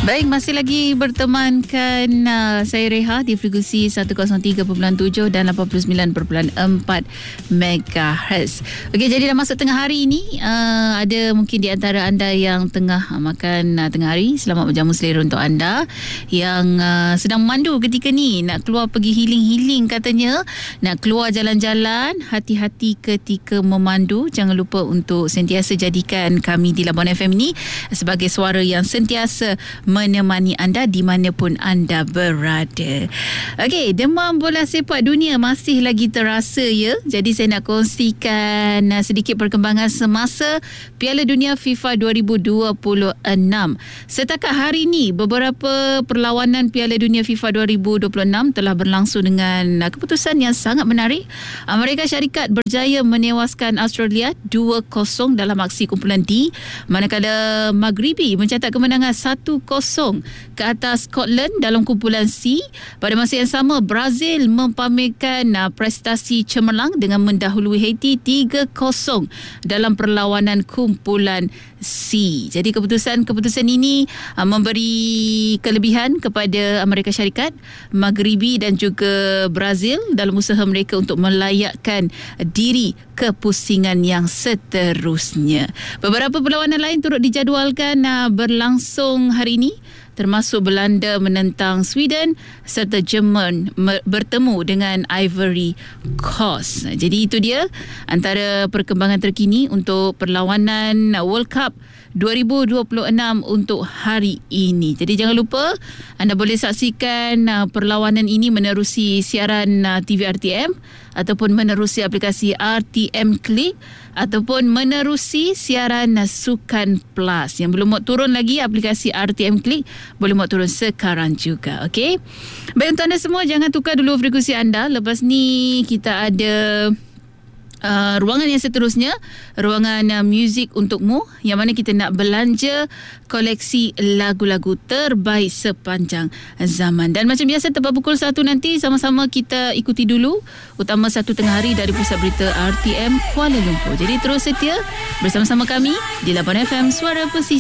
Baik, masih lagi bertemankan saya Reha di frekuensi 103.7 dan 89.4 MHz. Okey, jadi dah masuk tengah hari ini. Ada mungkin di antara anda yang tengah makan tengah hari. Selamat berjamu selera untuk anda yang sedang memandu ketika ni. Nak keluar pergi healing-healing katanya. Nak keluar jalan-jalan. Hati-hati ketika memandu. Jangan lupa untuk sentiasa jadikan kami di Labuan FM ini sebagai suara yang sentiasa menemani anda di manapun anda berada. Okey, demam bola sepak dunia masih lagi terasa ya. Jadi saya nak kongsikan sedikit perkembangan semasa Piala Dunia FIFA 2026. Setakat hari ini, beberapa perlawanan Piala Dunia FIFA 2026 telah berlangsung dengan keputusan yang sangat menarik. Amerika Syarikat berjaya menewaskan Australia 2-0 dalam aksi kumpulan D, manakala Maghribi mencatat kemenangan 1-0 ke atas Scotland dalam kumpulan C. Pada masa yang sama, Brazil mempamerkan prestasi cemerlang dengan mendahului Haiti 3-0 dalam perlawanan kumpulan C. Jadi keputusan ini memberi kelebihan kepada Amerika Syarikat, Maghribi dan juga Brazil dalam usaha mereka untuk melayakkan diri ke pusingan yang seterusnya. Beberapa perlawanan lain turut dijadualkan berlangsung hari ini, termasuk Belanda menentang Sweden serta Jerman bertemu dengan Ivory Coast. Jadi itu dia antara perkembangan terkini untuk perlawanan World Cup 2026 untuk hari ini. Jadi jangan lupa anda boleh saksikan perlawanan ini menerusi siaran TV RTM ataupun menerusi aplikasi RTM Click ataupun menerusi siaran Sukan Plus. Yang belum mau turun lagi aplikasi RTM Click, boleh mau turun sekarang juga. Okey. Baik, untuk anda semua jangan tukar dulu frekuensi anda. Lepas ni kita ada ruangan yang seterusnya, ruangan muzik untukmu, yang mana kita nak belanja koleksi lagu-lagu terbaik sepanjang zaman. Dan macam biasa tepat pukul 1 nanti sama-sama kita ikuti dulu utama 1 tengah hari dari Pusat Berita RTM Kuala Lumpur. Jadi terus setia bersama-sama kami di Labuan FM, Suara Pesisir.